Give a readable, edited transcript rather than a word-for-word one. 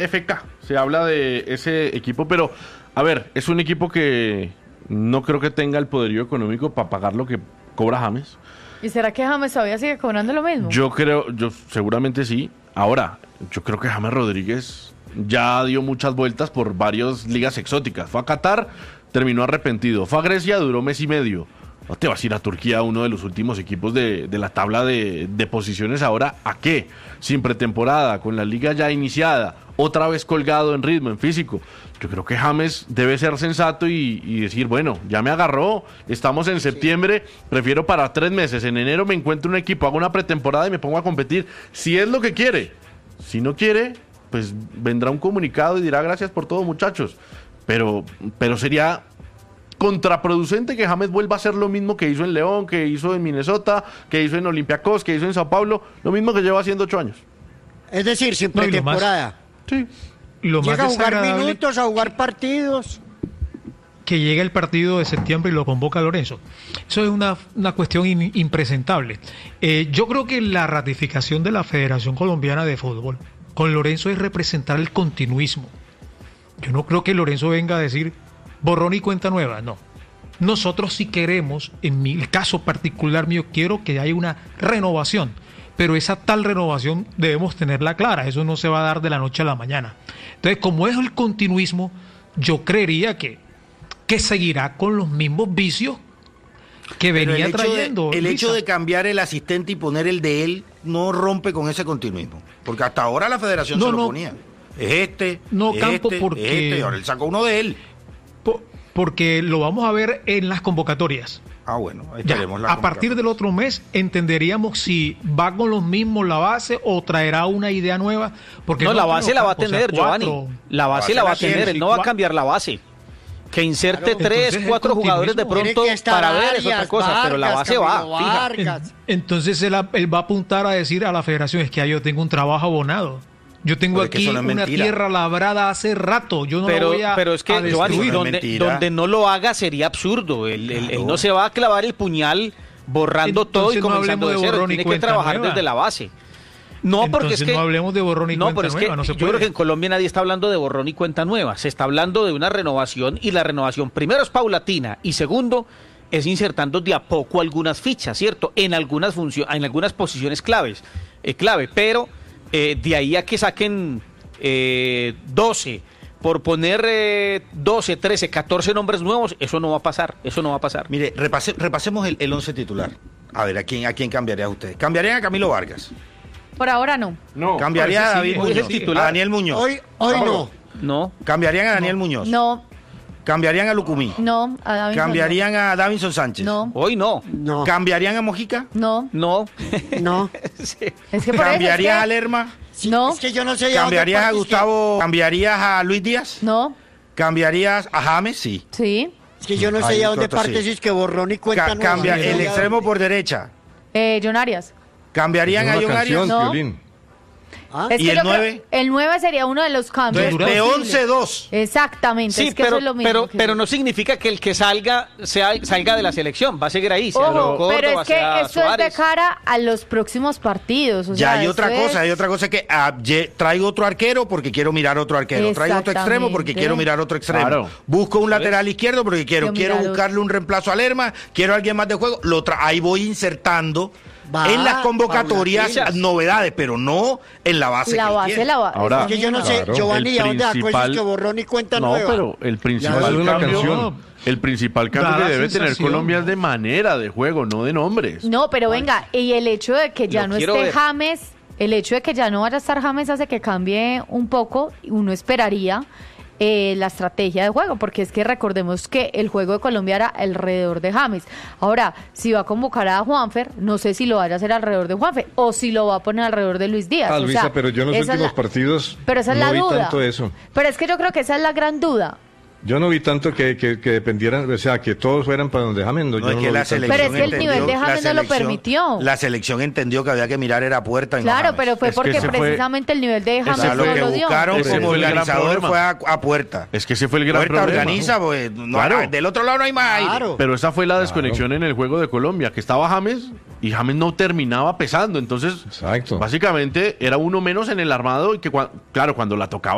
FK, se habla de ese equipo, pero a ver, es un equipo que no creo que tenga el poderío económico para pagar lo que cobra James. ¿Y será que James todavía sigue cobrando lo mismo? Yo seguramente sí. Ahora, yo creo que James Rodríguez ya dio muchas vueltas por varias ligas exóticas. Fue a Qatar, terminó arrepentido. Fue a Grecia, duró mes y medio. No te vas a ir a Turquía, uno de los últimos equipos de la tabla de posiciones ahora. ¿A qué? Sin pretemporada, con la liga ya iniciada, otra vez colgado en ritmo, en físico. Yo creo que James debe ser sensato y decir, bueno, ya me agarró, estamos en septiembre, prefiero para 3 meses. En enero me encuentro un equipo, hago una pretemporada y me pongo a competir. Si es lo que quiere. Si no quiere, pues vendrá un comunicado y dirá gracias por todo, muchachos. Pero sería contraproducente que James vuelva a hacer lo mismo que hizo en León, que hizo en Minnesota, que hizo en Olympiacos, que hizo en Sao Paulo, lo mismo que lleva haciendo 8 años. Es decir, sin pretemporada. Sí. Llega a jugar minutos, a jugar partidos. Que llegue el partido de septiembre y lo convoca Lorenzo. Eso es una cuestión impresentable. Yo creo que la ratificación de la Federación Colombiana de Fútbol con Lorenzo es representar el continuismo. Yo no creo que Lorenzo venga a decir borrón y cuenta nueva, no. Nosotros sí queremos, en el caso particular mío, quiero que haya una renovación, pero esa tal renovación debemos tenerla clara, eso no se va a dar de la noche a la mañana. Entonces, como es el continuismo, yo creería que seguirá con los mismos vicios que venía trayendo. El hecho de cambiar el asistente y poner el de él no rompe con ese continuismo, porque hasta ahora la federación se lo ponía. Es porque ahora él sacó uno de él. Porque lo vamos a ver en las convocatorias. Bueno, esperemos a partir del otro mes entenderíamos si va con los mismos la base o traerá una idea nueva. Porque la base la va a tener, Giovanni. La base la va a tener, él no va a cambiar la base. Que inserte 3, 4 jugadores de pronto para ver es otra cosa, pero la base va. Entonces él va a apuntar a decir a la federación, es que yo tengo un trabajo abonado. Yo tengo aquí una tierra labrada hace rato, yo no la voy a Pero es que, Giovanni, donde no lo haga sería absurdo. Él no se va a clavar el puñal borrando todo y comenzando de cero. Tiene que trabajar desde la base. No, porque es que no hablemos de borrón y cuenta nueva, no se puede. Yo creo que en Colombia nadie está hablando de borrón y cuenta nueva. Se está hablando de una renovación y la renovación primero es paulatina y segundo es insertando de a poco algunas fichas, ¿cierto? En algunas posiciones clave, pero de ahí a que saquen 12, por poner 12, 13, 14 nombres nuevos, eso no va a pasar. Mire, repasemos el 11 titular. A ver, ¿a quién cambiaría usted? ¿Cambiarían a Camilo Vargas? Por ahora no. ¿Cambiaría a David Muñoz? ¿A Daniel Muñoz? Hoy no. ¿Cambiarían a Daniel Muñoz? No. ¿Cambiarían a Lucumí? No. ¿Cambiarían a Davinson Sánchez? No. Hoy no. ¿Cambiarían a Mojica? No. Sí. Es que ¿Cambiarías a Lerma? No. Es que yo no sé. ¿Cambiarías a Gustavo? ¿Cambiarías a Luis Díaz? No. ¿Cambiarías a James? Sí. Es que yo no sé ya dónde parte, si es que borrón y cuenta nueva. Cambia el extremo por derecha. John Arias. ¿Cambiarían a John Arias? No. ¿Y el 9? El 9 sería uno de los cambios. De 11-2. Exactamente. Sí, es que eso es lo mismo pero no significa que el que salga de la selección. Va a seguir ahí. Ojo, pero es que eso es de cara a los próximos partidos. O sea, hay otra cosa que traigo otro arquero porque quiero mirar otro arquero. Traigo otro extremo porque quiero mirar otro extremo. Claro. Busco un lateral izquierdo porque quiero buscarle un reemplazo a Lerma. Quiero alguien más de juego. Ahí voy insertando en las convocatorias novedades, pero no en la base. Ahora, es que yo no sé, Giovanni, ¿a dónde acuerdas que borrón y cuenta nueva? No, pero el principal cambio que debe tener Colombia es de manera de juego, no de nombres. No, pero venga, y el hecho de que ya no esté James, el hecho de que ya no vaya a estar James hace que cambie un poco, uno esperaría la estrategia de juego, porque es que recordemos que el juego de Colombia era alrededor de James. Ahora, si va a convocar a Juanfer, no sé si lo vaya a hacer alrededor de Juanfer o si lo va a poner alrededor de Luis Díaz. Luisa, pero yo en los últimos partidos no vi tanto eso. Pero es que yo creo que esa es la gran duda. Yo no vi tanto que dependieran, o sea, que todos fueran para donde James. Pero es que el nivel de James no lo permitió. La selección entendió que había que mirar era puerta. Claro, pero fue porque precisamente el nivel de James no lo dio. Buscaron como organizador fue a puerta. Es que ese fue el gran problema. Puerta organiza, pues, del otro lado no hay más aire. Pero esa fue la desconexión en el juego de Colombia, que estaba James y James no terminaba pesando. Entonces, básicamente era uno menos en el armado y que, claro, cuando la tocaba